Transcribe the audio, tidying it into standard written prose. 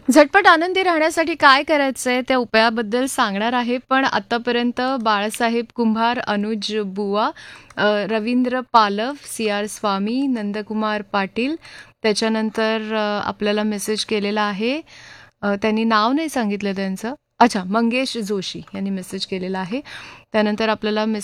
झटपट आनंदी राहण्यासाठी काय करायचंय त्या उपायाबद्दल सांगणार आहे. पण आतापर्यंत बाळासाहेब कुंभार, अनुज बुवा, रवींद्र पालव, सी.आर. स्वामी, नंदकुमार पाटील, त्याच्यानंतर आपल्याला मेसेज केलेला आहे. त्यांनी नाव नाही सांगितलं त्यांचं. अच्छा, मंगेश जोशी यांनी मेसेज केलेला आहे. त्यानंतर आपल्याला